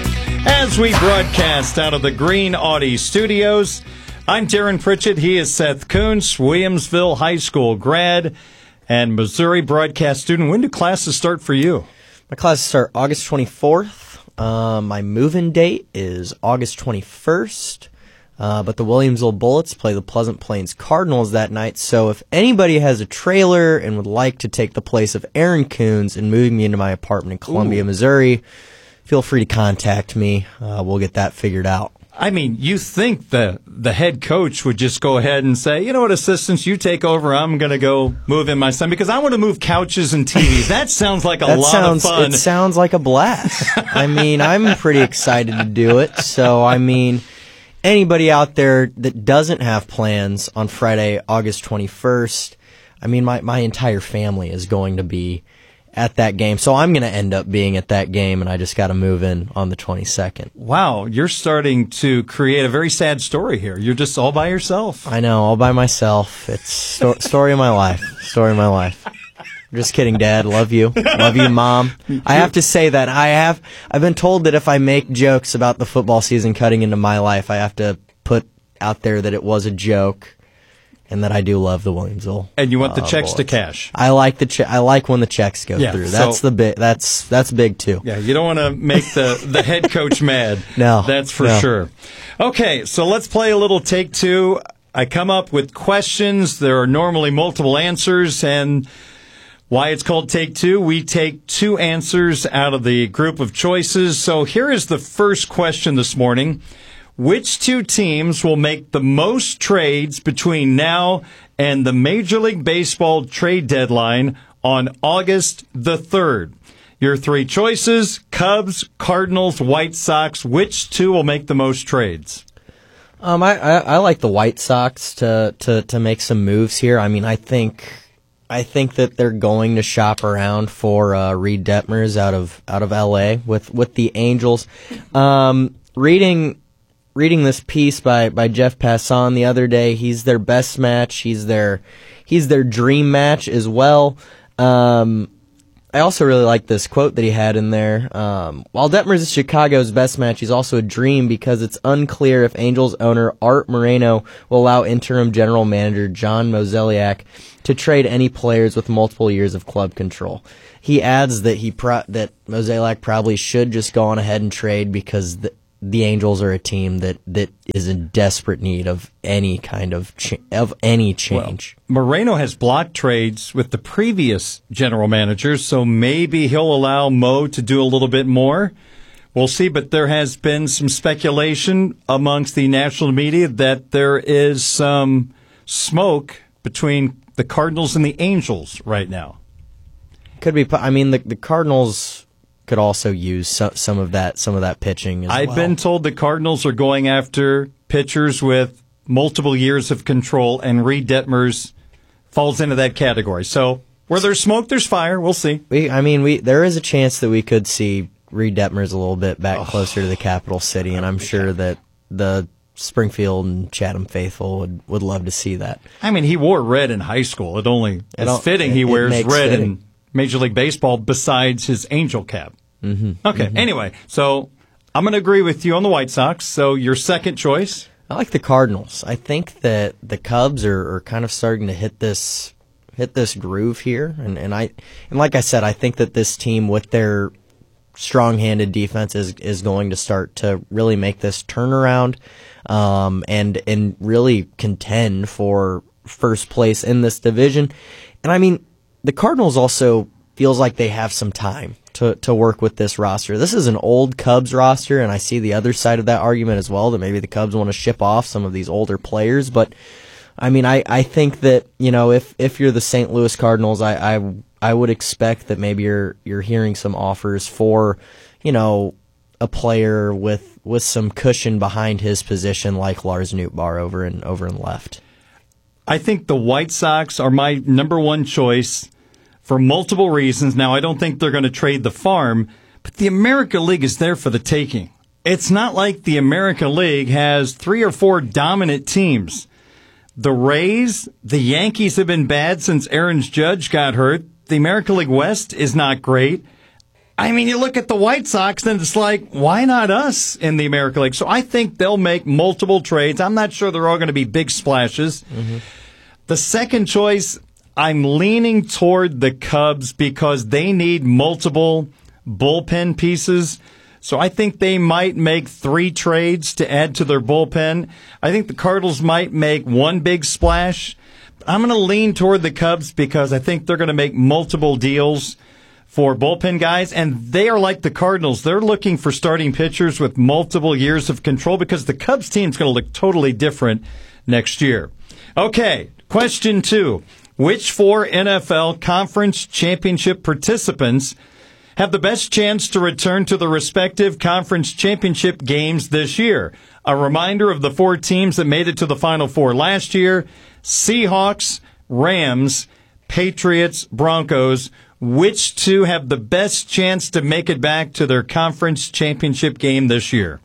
Speaker 8: As we broadcast out of the Green Audi studios, I'm Darren Pritchett. He is Seth Kuntz, Williamsville High School grad and Missouri broadcast student. When do classes start for you?
Speaker 16: My classes start August twenty-fourth. Uh, my move-in date is August twenty-first. Uh, but the Williamsville Bullets play the Pleasant Plains Cardinals that night, so if anybody has a trailer and would like to take the place of Aaron Coons and move me into my apartment in Columbia, Ooh. Missouri, feel free to contact me. Uh, we'll get that figured out.
Speaker 8: I mean, you think the the head coach would just go ahead and say, you know what, assistants, you take over. I'm going to go move in my son because I want to move couches and T Vs. That sounds like a
Speaker 16: that
Speaker 8: lot
Speaker 16: sounds,
Speaker 8: of fun.
Speaker 16: It sounds like a blast. I mean, I'm pretty excited to do it. So, I mean, anybody out there that doesn't have plans on Friday, August twenty-first, I mean, my, my entire family is going to be at that game. So I'm going to end up being at that game, and I just got to move in on the twenty-second.
Speaker 8: Wow, you're starting to create a very sad story here. You're just all by yourself.
Speaker 16: I know, all by myself. It's sto- story of my life. Story of my life. I'm just kidding, Dad. Love you. Love you, Mom. I have to say that I have, I've been told that if I make jokes about the football season cutting into my life, I have to put out there that it was a joke and that I do love the Williamsville.
Speaker 8: And you want the
Speaker 16: uh,
Speaker 8: checks
Speaker 16: Bullets.
Speaker 8: to cash.
Speaker 16: I like the che- I like when the checks go
Speaker 8: yeah,
Speaker 16: through. That's
Speaker 8: so,
Speaker 16: the big. That's that's big too.
Speaker 8: Yeah, you don't want to make the, the head coach mad.
Speaker 16: No,
Speaker 8: that's for
Speaker 16: no.
Speaker 8: sure. Okay, so let's play a little take two. I come up with questions. There are normally multiple answers, and why it's called Take Two, we take two answers out of the group of choices. So here is the first question this morning. Which two teams will make the most trades between now and the Major League Baseball trade deadline on August the third? Your three choices, Cubs, Cardinals, White Sox. Which two will make the most trades?
Speaker 16: Um, I, I, I like the White Sox to, to, to make some moves here. I mean, I think... I think that they're going to shop around for uh, Reed Detmers out of out of L A with with the Angels. Um, reading reading this piece by, by Jeff Passan the other day, he's their best match. He's their he's their dream match as well. Um, I also really like this quote that he had in there. Um, while Detmers is Chicago's best match, he's also a dream because it's unclear if Angels owner Art Moreno will allow interim general manager John Mozeliak to trade any players with multiple years of club control. He adds that he pro- that Mozeliak probably should just go on ahead and trade because the, the Angels are a team that, that is in desperate need of any kind of cha- of any change.
Speaker 8: Well, Moreno has blocked trades with the previous general managers, so maybe he'll allow Mo to do a little bit more. We'll see, but there has been some speculation amongst the national media that there is some smoke between the Cardinals and the Angels right now.
Speaker 16: Could be. I mean, the the Cardinals could also use some, some of that some of that pitching as
Speaker 8: I've
Speaker 16: well.
Speaker 8: been told the Cardinals are going after pitchers with multiple years of control, and Reed Detmers falls into that category. So where there's smoke, there's fire. We'll see.
Speaker 16: We, I mean, we there is a chance that we could see Reed Detmers a little bit back oh. closer to the capital city, and I'm sure that the Springfield and Chatham faithful would, would love to see that.
Speaker 8: I mean, he wore red in high school. It only is fitting
Speaker 16: it,
Speaker 8: he wears red
Speaker 16: fitting.
Speaker 8: in Major League Baseball besides his Angel cap.
Speaker 16: Mm-hmm.
Speaker 8: Okay,
Speaker 16: mm-hmm.
Speaker 8: Anyway, so I'm going to agree with you on the White Sox. So your second choice?
Speaker 16: I like the Cardinals. I think that the Cubs are, are kind of starting to hit this hit this groove here, and, and I and like I said, I think that this team with their strong-handed defense is is going to start to really make this turnaround, um, and and really contend for first place in this division. And I mean, the Cardinals also feels like they have some time to, to work with this roster. This is an old Cubs roster, and I see the other side of that argument as well, that maybe the Cubs want to ship off some of these older players. But, I mean, I, I think that, you know, if, if you're the Saint Louis Cardinals, I, I, I would expect that maybe you're you're hearing some offers for, you know, a player with, with some cushion behind his position like Lars Nootbaar over in, over in left.
Speaker 8: I think the White Sox are my number one choice for multiple reasons. Now, I don't think they're going to trade the farm, but the American League is there for the taking. It's not like the American League has three or four dominant teams. The Rays, the Yankees have been bad since Aaron Judge got hurt. The American League West is not great. I mean, you look at the White Sox, and it's like, why not us in the American League? So I think they'll make multiple trades. I'm not sure they're all going to be big splashes. Mm-hmm. The second choice, I'm leaning toward the Cubs because they need multiple bullpen pieces. So I think they might make three trades to add to their bullpen. I think the Cardinals might make one big splash. I'm going to lean toward the Cubs because I think they're going to make multiple deals for bullpen guys, and they are like the Cardinals. They're looking for starting pitchers with multiple years of control because the Cubs team is going to look totally different next year. Okay, question two. Which four N F L conference championship participants have the best chance to return to the respective conference championship games this year? A reminder of the four teams that made it to the Final Four last year: Seahawks, Rams, Patriots, Broncos. Which two have the best chance to make it back to their conference championship game this year?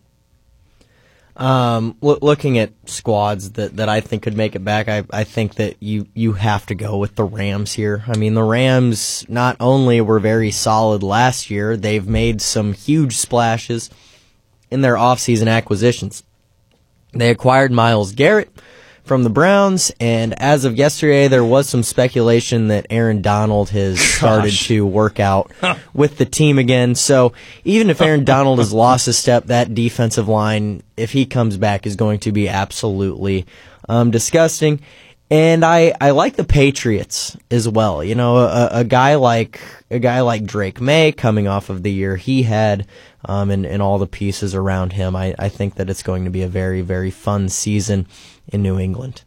Speaker 16: Um, lo- looking at squads that, that I think could make it back, I, I think that you, you have to go with the Rams here. I mean, the Rams not only were very solid last year, they've made some huge splashes in their offseason acquisitions. They acquired Myles Garrett from the Browns, and as of yesterday, there was some speculation that Aaron Donald has started
Speaker 8: Gosh.
Speaker 16: to work out with the team again. So even if Aaron Donald has lost a step, that defensive line, if he comes back, is going to be absolutely um, disgusting. And I, I like the Patriots as well. You know, a, a guy like a guy like Drake May coming off of the year he had, um, and, and all the pieces around him. I, I think that it's going to be a very, very fun season in New England.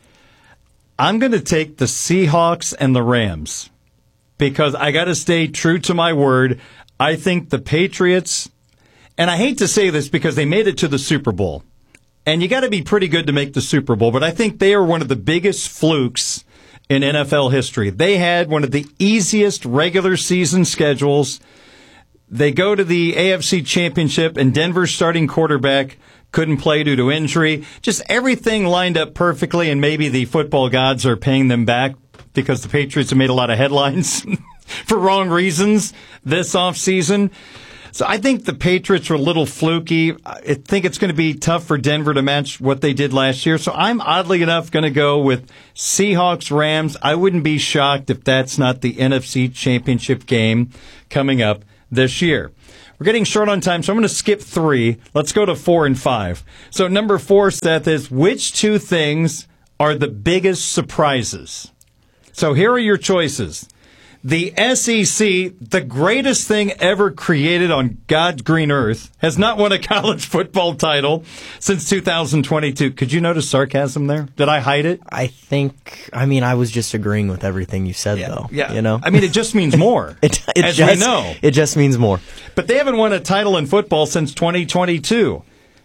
Speaker 8: I'm going to take the Seahawks and the Rams because I got to stay true to my word. I think the Patriots, and I hate to say this because they made it to the Super Bowl, and you got to be pretty good to make the Super Bowl, but I think they are one of the biggest flukes in N F L history. They had one of the easiest regular season schedules. They go to the A F C Championship, and Denver's starting quarterback couldn't play due to injury. Just everything lined up perfectly, and maybe the football gods are paying them back because the Patriots have made a lot of headlines for wrong reasons this offseason. So I think the Patriots were a little fluky. I think it's going to be tough for Denver to match what they did last year. So I'm oddly enough going to go with Seahawks Rams. I wouldn't be shocked if that's not the N F C Championship game coming up this year. We're getting short on time, so I'm going to skip three. Let's go to four and five. So number four, Seth, is which two things are the biggest surprises? So here are your choices. The S E C, the greatest thing ever created on God's green earth, has not won a college football title since two thousand twenty-two. Could you notice sarcasm there? Did I hide it?
Speaker 16: I think, I mean, I was just agreeing with everything you said,
Speaker 8: yeah,
Speaker 16: though.
Speaker 8: Yeah.
Speaker 16: You know?
Speaker 8: I mean, it just means more,
Speaker 16: it, it
Speaker 8: as
Speaker 16: just,
Speaker 8: we know.
Speaker 16: It just means more.
Speaker 8: But they haven't won a title in football since twenty twenty-two.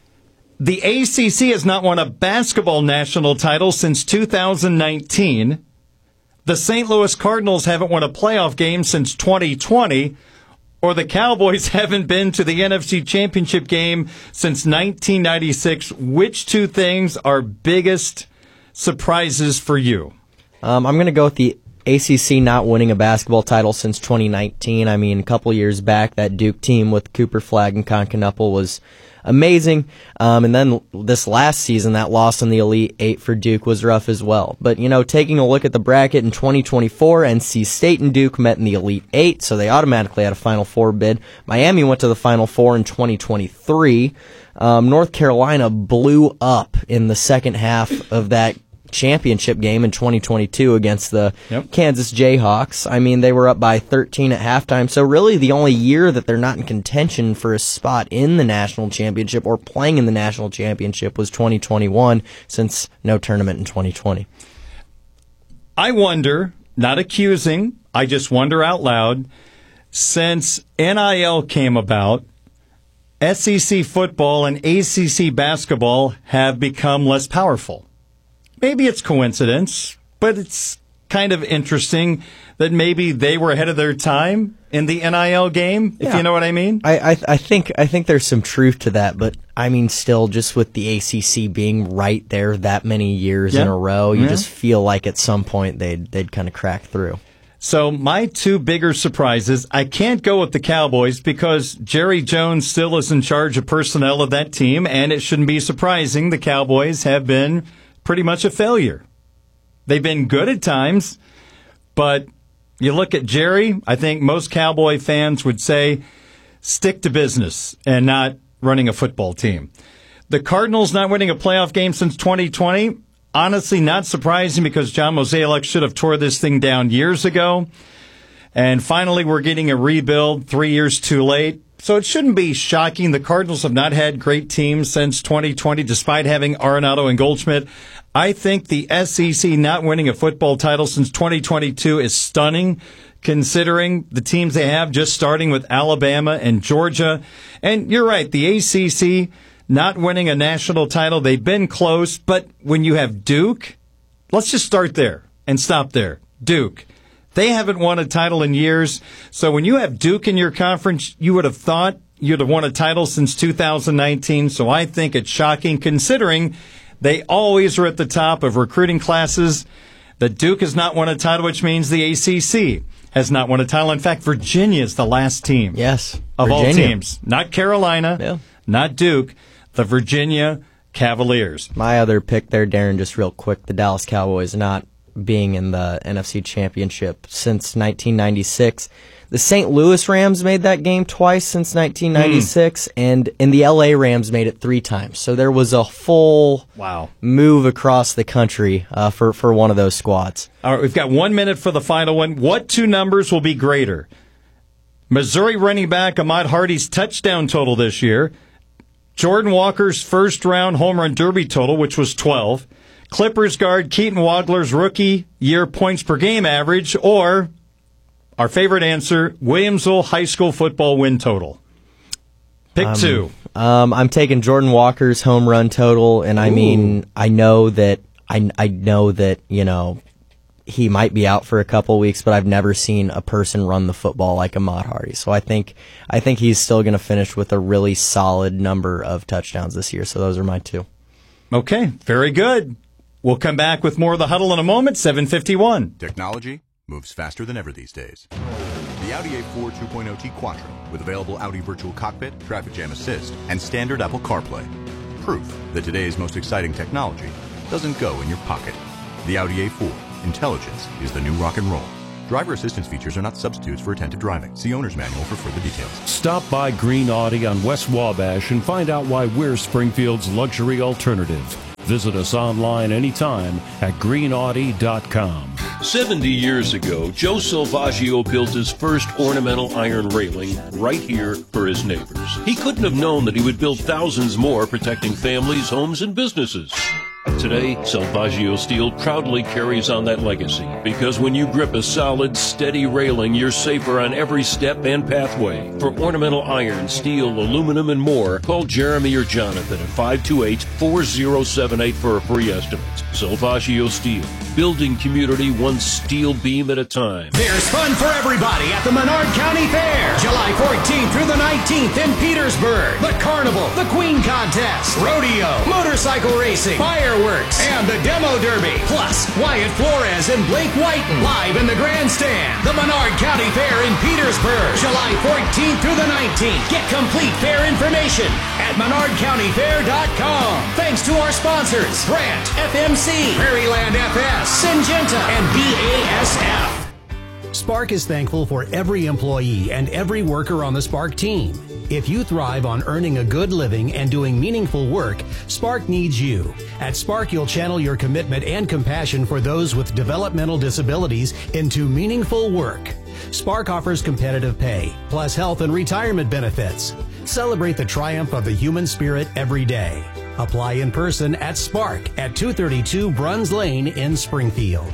Speaker 8: The A C C has not won a basketball national title since two thousand nineteen. The Saint Louis Cardinals haven't won a playoff game since twenty twenty, or the Cowboys haven't been to the N F C Championship game since nineteen ninety-six. Which two things are biggest surprises for you?
Speaker 16: Um, I'm going to go with the A C C not winning a basketball title since twenty nineteen. I mean, a couple years back, that Duke team with Cooper Flagg and Concanupple was amazing. Um, and then this last season, that loss in the Elite Eight for Duke was rough as well. But, you know, taking a look at the bracket in twenty twenty-four, N C State and Duke met in the Elite Eight, so they automatically had a Final Four bid. Miami went to the Final Four in twenty twenty-three. Um, North Carolina blew up in the second half of that championship game in twenty twenty-two against the yep. Kansas Jayhawks. I mean, they were up by thirteen at halftime, so really the only year that they're not in contention for a spot in the national championship or playing in the national championship was twenty twenty-one, since no tournament in twenty twenty.
Speaker 8: I wonder, not accusing, I just wonder out loud, since N I L came about, S E C football and A C C basketball have become less powerful. Maybe it's coincidence, but it's kind of interesting that maybe they were ahead of their time in the N I L game, if
Speaker 16: yeah.
Speaker 8: you know what I mean.
Speaker 16: I, I I think I think there's some truth to that, but I mean, still, just with the A C C being right there that many years yeah. in a row, you yeah. just feel like at some point they'd they'd kind of crack through.
Speaker 8: So my two bigger surprises, I can't go with the Cowboys because Jerry Jones still is in charge of personnel of that team, and it shouldn't be surprising. The Cowboys have been pretty much a failure. They've been good at times, but you look at Jerry, I think most Cowboy fans would say stick to business and not running a football team. The Cardinals not winning a playoff game since twenty twenty, honestly not surprising because John Mozeliak should have tore this thing down years ago. And finally, we're getting a rebuild three years too late. So it shouldn't be shocking. The Cardinals have not had great teams since twenty twenty, despite having Arenado and Goldschmidt. I think the S E C not winning a football title since twenty twenty-two is stunning, considering the teams they have, just starting with Alabama and Georgia. And you're right, the A C C not winning a national title, they've been close, but when you have Duke, let's just start there and stop there. Duke. They haven't won a title in years, so when you have Duke in your conference, you would have thought you'd have won a title since two thousand nineteen, so I think it's shocking considering they always are at the top of recruiting classes. That Duke has not won a title, which means the A C C has not won a title. In fact, Virginia is the last team.
Speaker 16: Yes,
Speaker 8: of
Speaker 16: Virginia.
Speaker 8: all teams. Not Carolina,
Speaker 16: yeah. not
Speaker 8: Duke, the Virginia Cavaliers.
Speaker 16: My other pick there, Darren, just real quick, the Dallas Cowboys not being in the N F C Championship since nineteen ninety-six. The Saint Louis Rams made that game twice since nineteen ninety-six, mm. and, and the L A Rams made it three times. So there was a full
Speaker 8: wow.
Speaker 16: move across the country uh, for, for one of those squads.
Speaker 8: All right, we've got one minute for the final one. What two numbers will be greater? Missouri running back Ahmad Hardy's touchdown total this year, Jordan Walker's first-round home run derby total, which was twelve, Clippers guard Keaton Wagler's rookie year points per game average, or our favorite answer, Williamsville High School football win total. Pick
Speaker 16: um,
Speaker 8: two.
Speaker 16: Um, I'm taking Jordan Walker's home run total, and I Ooh. mean, I know that I I know that you know he might be out for a couple weeks, but I've never seen a person run the football like Ahmad Hardy. So I think I think he's still going to finish with a really solid number of touchdowns this year. So those are my two.
Speaker 8: Okay, very good. We'll come back with more of the Huddle in a moment, seven fifty-one.
Speaker 1: Technology moves faster than ever these days. The Audi A four two point oh T Quattro with available Audi Virtual Cockpit, Traffic Jam Assist, and standard Apple CarPlay. Proof that today's most exciting technology doesn't go in your pocket. The Audi A four. Intelligence is the new rock and roll. Driver assistance features are not substitutes for attentive driving. See owner's manual for further details.
Speaker 19: Stop by Green Audi on West Wabash and find out why we're Springfield's luxury alternative. Visit us online anytime at green audi dot com. seventy years ago, Joe Salvaggio built his first ornamental iron railing right here for his neighbors. He couldn't have known that he would build thousands more protecting families, homes, and businesses. Today, Salvaggio Steel proudly carries on that legacy because when you grip a solid, steady railing, you're safer on every step and pathway. For ornamental iron, steel, aluminum, and more, call Jeremy or Jonathan at five two eight, four oh seven eight for a free estimate. Salvaggio Steel, building community one steel beam at a time.
Speaker 13: There's fun for everybody at the Menard County Fair, July fourteenth through the nineteenth in Petersburg. The Carnival, the Queen Contest, Rodeo, motorcycle racing, fireworks, and the Demo Derby. Plus, Wyatt Flores and Blake Whiten live in the grandstand. The Menard County Fair in Petersburg, July fourteenth through the nineteenth. Get complete fair information at menard county fair dot com. Thanks to our sponsors, Grant, F M C, Prairieland F S, Syngenta, and B A S F.
Speaker 2: Spark is thankful for every employee and every worker on the Spark team. If you thrive on earning a good living and doing meaningful work, Spark needs you. At Spark, you'll channel your commitment and compassion for those with developmental disabilities into meaningful work. Spark offers competitive pay, plus health and retirement benefits. Celebrate the triumph of the human spirit every day. Apply in person at Spark at two thirty-two Bruns Lane in Springfield.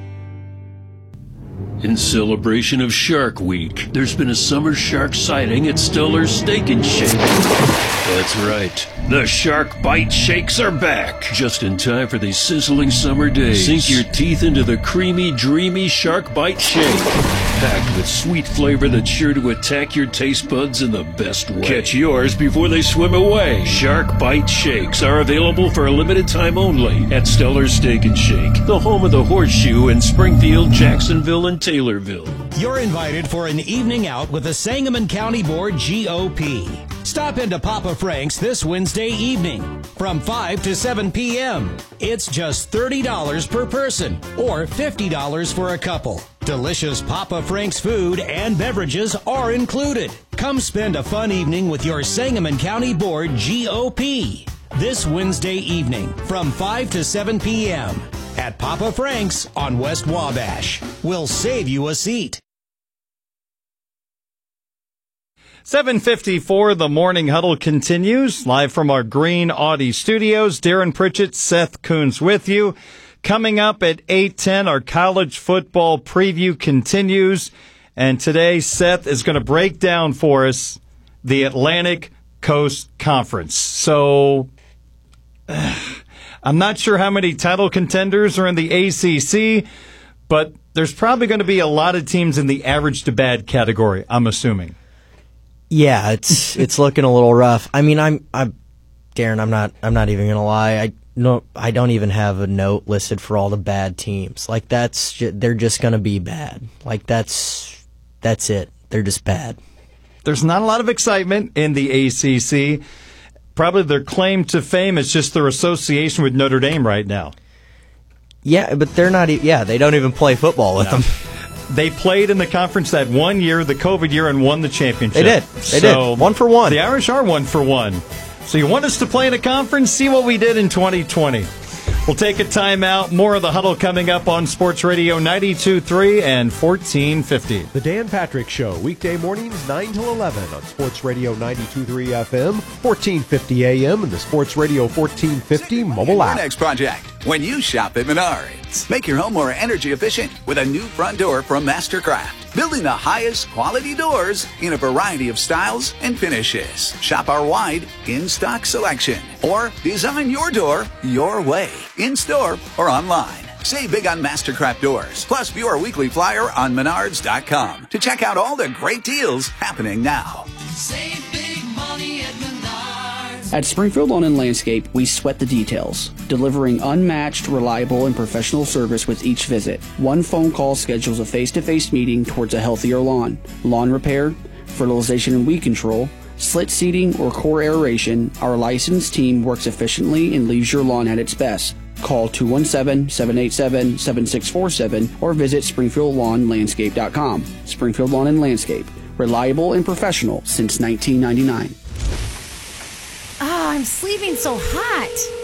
Speaker 19: In celebration of Shark Week, there's been a summer shark sighting at Stellar's Steak and Shake. That's right. The Shark Bite Shakes are back, just in time for these sizzling summer days. Sink your teeth into the creamy, dreamy Shark Bite Shake, packed with sweet flavor that's sure to attack your taste buds in the best way. Catch yours before they swim away. Shark Bite Shakes are available for a limited time only at Stellar's Steak and Shake, the home of the Horseshoe in Springfield, Jacksonville, and Taylorville.
Speaker 2: You're invited for an evening out with the Sangamon County Board G O P. Stop into Papa Frank's this Wednesday evening from five to seven p.m. It's just thirty dollars per person or fifty dollars for a couple. Delicious Papa Frank's food and beverages are included. Come spend a fun evening with your Sangamon County Board G O P this Wednesday evening from five to seven p.m. at Papa Frank's on West Wabash. We'll save you a seat.
Speaker 8: seven fifty-four, the Morning Huddle continues, live from our Green Audi studios. Darren Pritchett, Seth Coons with you. Coming up at eight ten, our college football preview continues. And today, Seth is going to break down for us the Atlantic Coast Conference. So, uh, I'm not sure how many title contenders are in the A C C, but there's probably going to be a lot of teams in the average to bad category, I'm assuming.
Speaker 16: Yeah, it's it's looking a little rough. I mean, I'm I'm Darren, I'm not I'm not even going to lie. I no I don't even have a note listed for all the bad teams. Like that's ju- they're just going to be bad. Like that's that's it. They're just bad.
Speaker 8: There's not a lot of excitement in the A C C. Probably their claim to fame is just their association with Notre Dame right now.
Speaker 16: Yeah, but they're not. E- yeah, they don't even play football with
Speaker 8: No.
Speaker 16: them.
Speaker 8: They played in the conference that one year, the COVID year, and won the championship.
Speaker 16: They did. They
Speaker 8: so
Speaker 16: did. One for one.
Speaker 8: The Irish are one for one. So you want us to play in a conference? See what we did in twenty twenty. We'll take a timeout. More of the Huddle coming up on Sports Radio ninety-two point three and fourteen fifty.
Speaker 23: The Dan Patrick Show, weekday mornings nine till eleven on Sports Radio ninety-two point three F M, fourteen fifty A M, and the Sports Radio fourteen fifty mobile app.
Speaker 17: Your next project when you shop at Menards. Make your home more energy efficient with a new front door from Mastercraft. Building the highest quality doors in a variety of styles and finishes. Shop our wide in-stock selection or design your door your way, in-store or online. Save big on Mastercraft doors. Plus, view our weekly flyer on menards dot com to check out all the great deals happening now.
Speaker 18: Save big money at Menards.
Speaker 4: At Springfield Lawn and Landscape, we sweat the details, delivering unmatched, reliable, and professional service with each visit. One phone call schedules a face-to-face meeting towards a healthier lawn. Lawn repair, fertilization and weed control, slit seeding, or core aeration, our licensed team works efficiently and leaves your lawn at its best. Call two one seven, seven eight seven, seven six four seven or visit springfield lawn landscape dot com. Springfield Lawn and Landscape, reliable and professional since nineteen ninety-nine.
Speaker 5: Ah, I'm sleeping so hot.